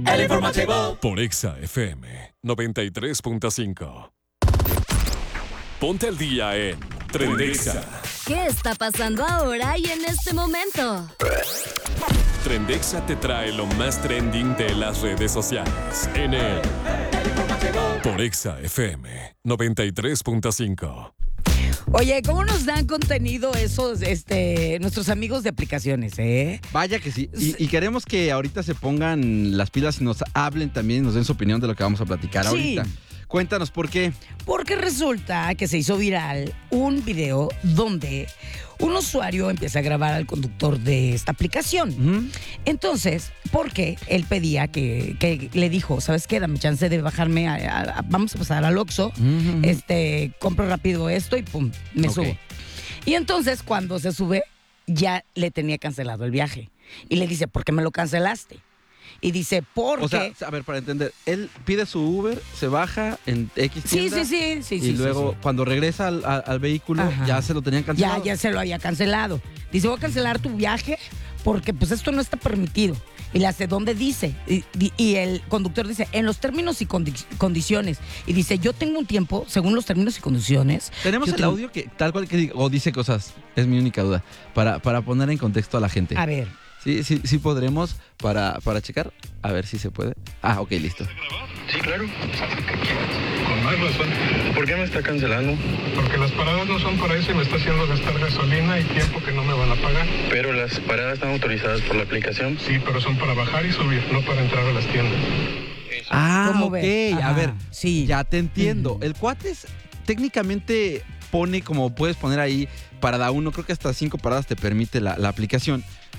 El informativo por Exa FM 93.5. Ponte al día en Trendexa. ¿Qué está pasando ahora y en este momento? Trendexa te trae lo más trending de las redes sociales en el por Exa FM 93.5. Oye, ¿cómo nos dan contenido esos, nuestros amigos de aplicaciones, Vaya que sí. Y queremos que ahorita se pongan las pilas y nos hablen también, nos den su opinión de lo que vamos a platicar ahorita. Cuéntanos, ¿por qué? Porque resulta que se hizo viral un video donde un usuario empieza a grabar al conductor de esta aplicación. Entonces, porque él pedía que le dijo, ¿sabes qué? Dame chance de bajarme, vamos a pasar al Oxxo, compro rápido esto y pum, me subo. Y entonces, cuando se sube, ya le tenía cancelado el viaje. Y le dice, ¿por qué me lo cancelaste? Y dice, ¿por qué? O sea, a ver, para entender, él pide su Uber, se baja en X tienda. Sí. Y luego, cuando regresa al vehículo, Ajá, ya se lo tenían cancelado. Ya se lo había cancelado. Dice, voy a cancelar tu viaje porque pues esto no está permitido. Y le hace, ¿dónde dice? Y el conductor dice, en los términos y condiciones. Y dice, yo tengo un tiempo, según los términos y condiciones. Tenemos el audio que tal cual que o dice cosas, es mi única duda, para poner en contexto a la gente. A ver. Sí podremos para checar, a ver si se puede. Ah, ok, listo. Sí, claro. Con más razón. ¿Por qué me está cancelando? Porque las paradas no son para eso y me está haciendo gastar gasolina y tiempo que no me van a pagar. Pero las paradas están autorizadas por la aplicación. Sí, pero son para bajar y subir, no para entrar a las tiendas. Ah, ¿Cómo ok. ves? A ver, sí. Ya te entiendo. El cuate técnicamente pone como puedes poner ahí parada 1, creo que hasta 5 paradas te permite la aplicación.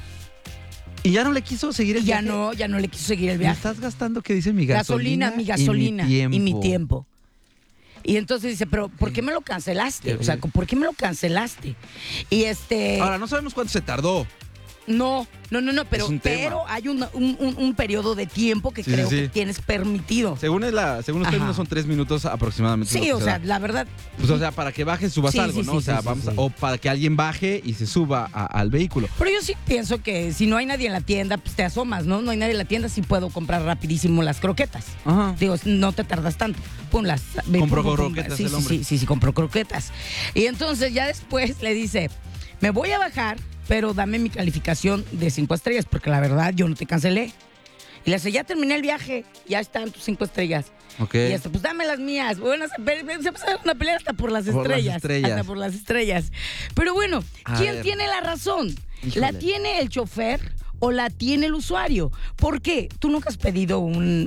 Y ya no le quiso seguir el viaje. Ya no le quiso seguir el viaje. ¿Me estás gastando, qué dice, mi gasolina? Mi gasolina y mi tiempo. Y entonces dice, pero ¿por qué me lo cancelaste? O sea, ¿por qué me lo cancelaste? Y Ahora, no sabemos cuánto se tardó. No, pero hay un periodo de tiempo que creo que tienes permitido. Según los términos son 3 minutos aproximadamente. Sí, o sea, la verdad. Pues, o sea, para que bajes, subas algo, ¿no? O para que alguien baje y se suba al vehículo. Pero yo sí pienso que si no hay nadie en la tienda, pues te asomas, ¿no? No hay nadie en la tienda, sí puedo comprar rapidísimo las croquetas. Ajá. Digo, no te tardas tanto. Compró croquetas el hombre. Sí, compró croquetas. Y entonces ya después le dice, me voy a bajar, pero dame mi calificación de 5 estrellas, porque la verdad yo no te cancelé. Y le dice, ya terminé el viaje, ya están tus 5 estrellas. Ok. Y pues dame las mías. Bueno, se empezaron a pelear hasta por las estrellas. Hasta por las estrellas. Pero bueno, ¿quién tiene la razón? Híjole. ¿La tiene el chofer o la tiene el usuario? ¿Por qué? Tú nunca has pedido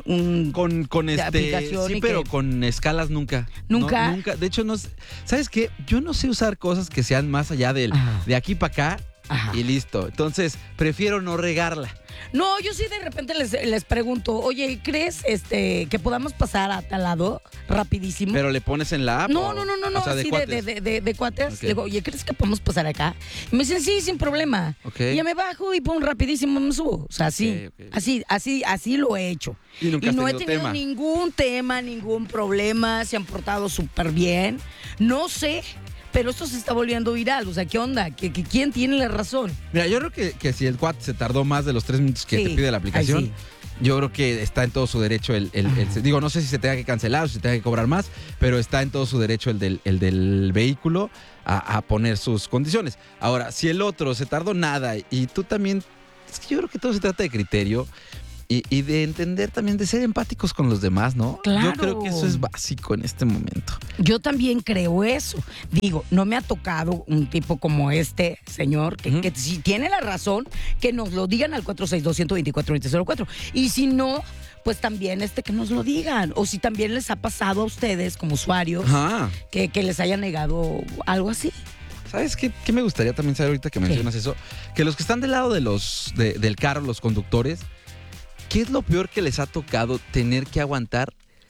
con aplicación sí, pero con escalas nunca. ¿Nunca? No, nunca. De hecho, ¿sabes qué? Yo no sé usar cosas que sean más allá de aquí para acá. Ajá. Y listo. Entonces, prefiero no regarla. No, yo sí de repente les pregunto, oye, ¿crees que podamos pasar a tal lado rapidísimo? ¿Pero le pones en la app? No, o sea, así de cuates. Okay. Le digo, oye, ¿crees que podemos pasar acá? Y me dicen, sí, sin problema. Okay. Y ya me bajo y pum, rapidísimo me subo. O sea, así, okay. así lo he hecho. Y nunca no has he tenido tenido ningún tema, ningún problema. Se han portado súper bien. No sé, pero esto se está volviendo viral. O sea, ¿qué onda? ¿Quién tiene la razón? Mira, yo creo que si el cuate se tardó más de los 3 minutos que te pide la aplicación, sí. Yo creo que está en todo su derecho digo, no sé si se tenga que cancelar o si se tenga que cobrar más, pero está en todo su derecho el del vehículo a poner sus condiciones. Ahora, si el otro se tardó nada y tú también, es que yo creo que todo se trata de criterio. Y de entender también, de ser empáticos con los demás, ¿no? Claro. Yo creo que eso es básico en este momento. Yo también creo eso. Digo, no me ha tocado un tipo como este señor, que si tiene la razón, que nos lo digan al 462-124-2004. Y si no, pues también que nos lo digan. O si también les ha pasado a ustedes como usuarios que les haya negado algo así. ¿Sabes qué me gustaría también saber ahorita que mencionas eso? Que los que están del lado del carro, los conductores, ¿qué es lo peor que les ha tocado tener que aguantar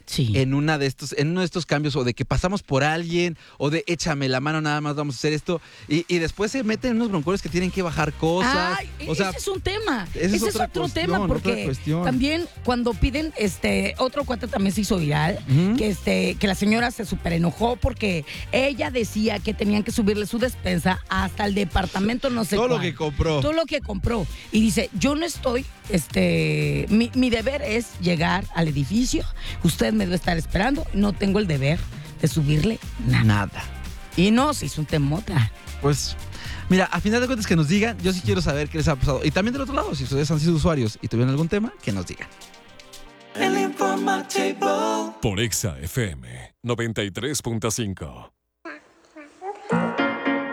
Sí. en uno de estos cambios, o de que pasamos por alguien, o de échame la mano, nada más vamos a hacer esto, y después se meten en unos broncones que tienen que bajar cosas. Ay, o sea, ese es un tema. ese es Ese otra otro cuestión, tema, otra porque cuestión. también cuando piden, otro cuate también se hizo viral, Ujú. que la señora se súper enojó porque ella decía que tenían que subirle su despensa hasta el departamento, no sé todo lo cuál. que compró. Todo lo que compró. Y dice, yo no estoy, mi deber es llegar al edificio, usted me debe estar esperando, no tengo el deber de subirle nada. Nada. Y no, se hizo un temota. Pues, mira, a final de cuentas que nos digan, yo sí quiero saber qué les ha pasado. Y también del otro lado, si ustedes han sido usuarios y tuvieron algún tema, que nos digan. Por Exa FM 93.5.